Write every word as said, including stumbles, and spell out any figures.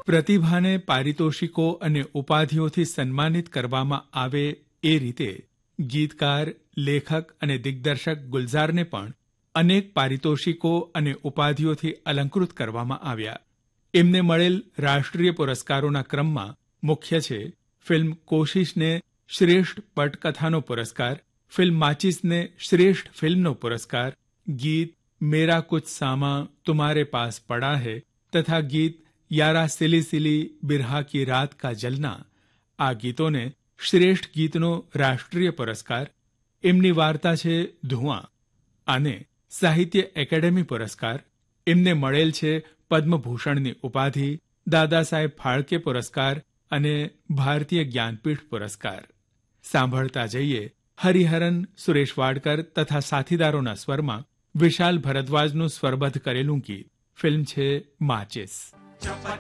પ્રતિભાને પારિતોષિકો અને ઉપાધિઓથી સન્માનિત કરવામાં આવે એ રીતે ગીતકાર, લેખક અને દિગ્દર્શક ગુલઝારને પણ અનેક પારિતોષિકો અને ઉપાધિઓથી અલંકૃત કરવામાં આવ્યા. એમને મળેલ રાષ્ટ્રીય પુરસ્કારોના ક્રમમાં મુખ્ય છે ફિલ્મ કોશિશને શ્રેષ્ઠ પટકથાનો પુરસ્કાર, ફિલ્મ માચિસને શ્રેષ્ઠ ફિલ્મનો પુરસ્કાર, ગીત મેરા કુછ સામા તુમ્હારે પાસ પડા હૈ તથા ગીત યારા સિલી સિલી બિરહા કી રાત કા જલના આ ગીતોને શ્રેષ્ઠ ગીતનો રાષ્ટ્રીય પુરસ્કાર, એમની વાર્તા છે ધુઆં અને સાહિત્ય એકેડેમી પુરસ્કાર, એમને મળેલ છે પદ્મભૂષણની ઉપાધિ, દાદા સાહેબ ફાળકે પુરસ્કાર અને ભારતીય જ્ઞાનપીઠ પુરસ્કાર. સાંભળતા જઈએ હરિહરન, સુરેશ વાડકર તથા સાથીદારોના સ્વરમાં વિશાલ ભરદ્વાજનું સ્વરબદ્ધ કરેલું ગીત. ફિલ્મ છે માચિસ.